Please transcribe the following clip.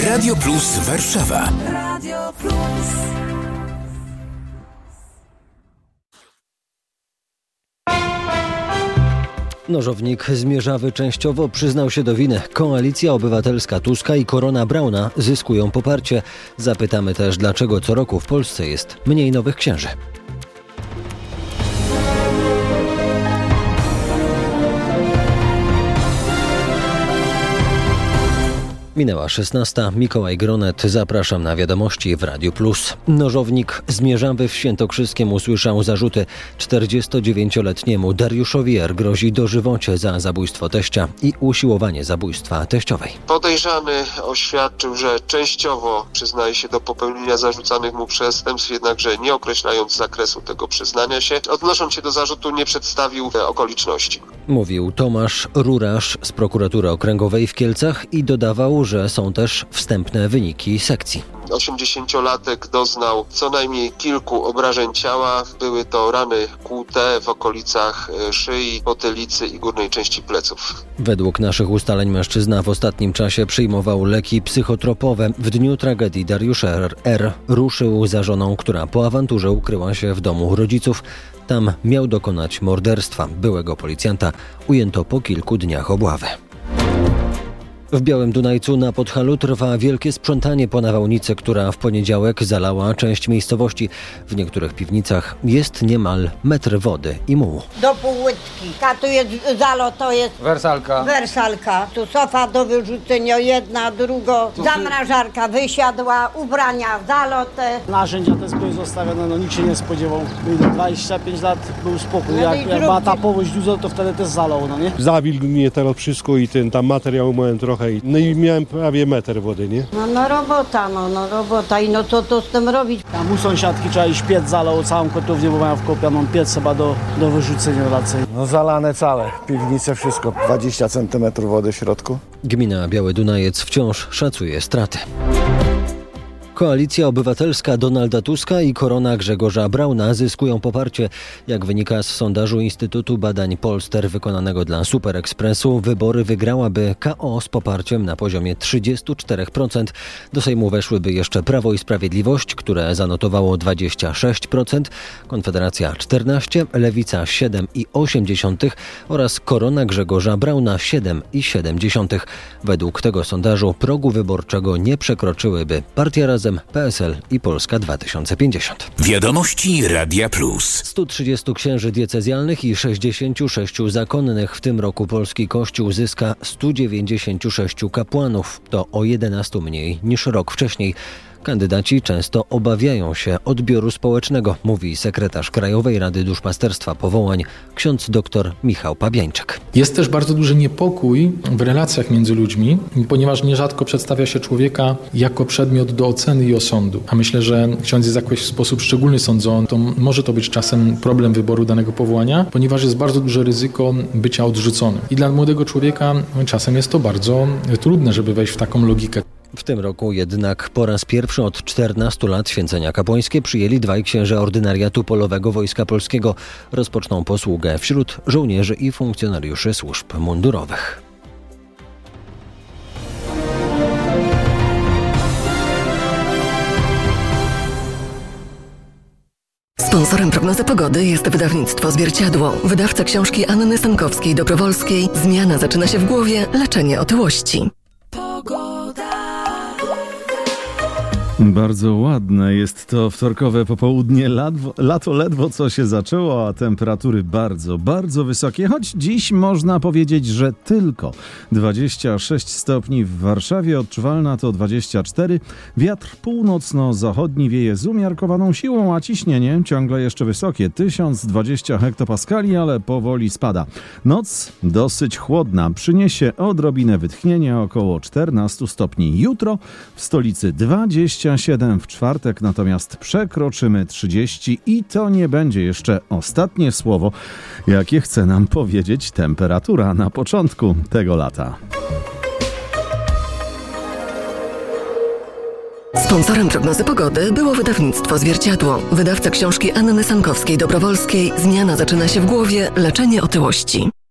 Radio Plus Warszawa. Radio Plus. Nożownik z Mierzawy częściowo przyznał się do winy. Koalicja Obywatelska Tuska i Korona Brauna zyskują poparcie. Zapytamy też, dlaczego co roku w Polsce jest mniej nowych księży. Minęła 16. Mikołaj Gronet. Zapraszam na wiadomości w Radiu Plus. Nożownik z Mierzawy w Świętokrzyskiem usłyszał zarzuty. 49-letniemu Dariuszowi R. grozi dożywocie za zabójstwo teścia i usiłowanie zabójstwa teściowej. Podejrzany oświadczył, że częściowo przyznaje się do popełnienia zarzucanych mu przestępstw, jednakże nie określając zakresu tego przyznania się. Odnosząc się do zarzutu, nie przedstawił okoliczności. Mówił Tomasz Rurasz z Prokuratury Okręgowej w Kielcach i dodawał, że są też wstępne wyniki sekcji. 80-latek doznał co najmniej kilku obrażeń ciała. Były to rany kłute w okolicach szyi, potylicy i górnej części pleców. Według naszych ustaleń mężczyzna w ostatnim czasie przyjmował leki psychotropowe. W dniu tragedii Dariusz R. ruszył za żoną, która po awanturze ukryła się w domu rodziców. Tam miał dokonać morderstwa. Byłego policjanta ujęto po kilku dniach obławy. W Białym Dunajcu na Podhalu trwa wielkie sprzątanie po nawałnicy, która w poniedziałek zalała część miejscowości. W niektórych piwnicach jest niemal metr wody i mułu. Do półłytki. A tu jest zalot, to jest wersalka. Tu sofa do wyrzucenia, jedna, druga. Zamrażarka wysiadła, ubrania zalote. Narzędzia też były zostawione, no nikt się nie spodziewał. 25 lat był spokój. Jak była ta powódź dużo, to wtedy też zalał, no nie? Zawilgł mnie teraz wszystko i tam materiał miałem trochę. No i miałem prawie metr wody, nie? No robota i no co to z tym robić? Tam u sąsiadki trzeba iść piec zalał całą kotłownię, bo mają wkopioną piec chyba do wyrzucenia raczej. No zalane całe, piwnice, wszystko, 20 cm wody w środku. Gmina Biały Dunajec wciąż szacuje straty. Koalicja Obywatelska Donalda Tuska i Korona Grzegorza Brauna zyskują poparcie. Jak wynika z sondażu Instytutu Badań Polster wykonanego dla Super Expressu, wybory wygrałaby KO z poparciem na poziomie 34%. Do Sejmu weszłyby jeszcze Prawo i Sprawiedliwość, które zanotowało 26%, Konfederacja 14%, Lewica 7,8% oraz Korona Grzegorza Brauna 7,7%. Według tego sondażu progu wyborczego nie przekroczyłyby Partia Razem, PSL i Polska 2050. Wiadomości Radia Plus. 130 księży diecezjalnych i 66 zakonnych. W tym roku polski Kościół zyska 196 kapłanów. To o 11 mniej niż rok wcześniej. Kandydaci często obawiają się odbioru społecznego, mówi sekretarz Krajowej Rady Duszpasterstwa Powołań, ksiądz dr Michał Pabiańczyk. Jest też bardzo duży niepokój w relacjach między ludźmi, ponieważ nierzadko przedstawia się człowieka jako przedmiot do oceny i osądu. A myślę, że ksiądz jest jakoś w sposób szczególny sądzony, to może to być czasem problem wyboru danego powołania, ponieważ jest bardzo duże ryzyko bycia odrzuconym. I dla młodego człowieka czasem jest to bardzo trudne, żeby wejść w taką logikę. W tym roku jednak po raz pierwszy od 14 lat święcenia kapłańskie przyjęli dwaj księże ordynariatu polowego Wojska Polskiego. Rozpoczną posługę wśród żołnierzy i funkcjonariuszy służb mundurowych. Sponsorem prognozy pogody jest wydawnictwo Zwierciadło. Wydawca książki Anny Stankowskiej-Dobrowolskiej. Zmiana zaczyna się w głowie, leczenie otyłości. Bardzo ładne jest to wtorkowe popołudnie. Lato ledwo co się zaczęło, a temperatury bardzo, bardzo wysokie. Choć dziś można powiedzieć, że tylko 26 stopni w Warszawie, odczuwalna to 24. Wiatr północno-zachodni wieje z umiarkowaną siłą, a ciśnienie ciągle jeszcze wysokie. 1020 hektopaskali, ale powoli spada. Noc dosyć chłodna. Przyniesie odrobinę wytchnienia, około 14 stopni. Jutro w stolicy 27, w czwartek natomiast przekroczymy 30 i to nie będzie jeszcze ostatnie słowo, jakie chce nam powiedzieć temperatura na początku tego lata. Sponsorem prognozy pogody było wydawnictwo Zwierciadło. Wydawca książki Anny Stankowskiej-Dobrowolskiej. Zmiana zaczyna się w głowie, leczenie otyłości.